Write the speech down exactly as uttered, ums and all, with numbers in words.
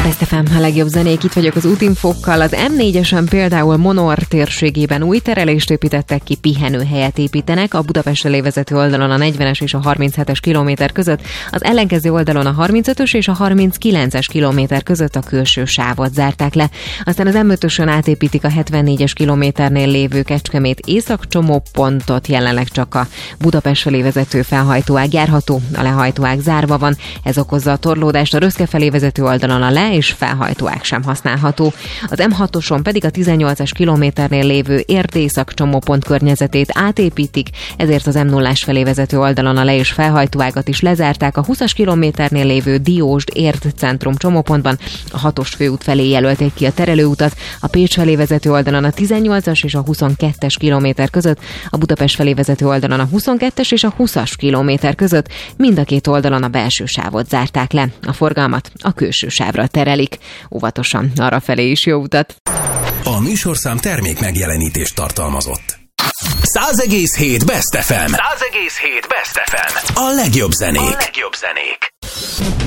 Best ef em, a legjobb zenék, itt vagyok az útinfókkal. Az em négyesen például Monor térségében új terelést építettek ki, pihenőhelyet építenek a Budapestre vezető oldalon a negyvenes és a harminchetes kilométer között, az ellenkező oldalon a harmincötös és a harminckilences kilométer között a külső sávot zárták le. Aztán az em ötösön átépítik a hetvennégyes kilométernél lévő Kecskemét észak csomópontot, jelenleg csak a Budapest felé vezető felhajtóág járható, a lehajtóág zárva van, ez okozza a torlódást, a Röszke felé vezető oldalon a le- és felhajtóág sem használható. Az em hatoson pedig a tizennyolcas kilométernél lévő Érd-Észak csomópont környezetét átépítik, ezért az em nullás felé vezető oldalon a le- és felhajtóágat is lezárták, a húszas kilométernél lévő Diósd-Érd centrum csomópontban a hatos főút felé jelölték ki a terelőutat, a Pécs felé vezető oldalon a tizennyolcas és a huszonkettes kilométer között, a Budapest felé vezető oldalon a huszonkettes és a húszas kilométer között, mind a két oldalon a belső sávot zárták le. A forgalmat a külső sávra terelik. Óvatosan, arrafelé is jó utat! A műsorszám termék megjelenítést tartalmazott. száz egész hét Best ef em. száz egész hét Best ef em. A legjobb zenék. A legjobb zenék.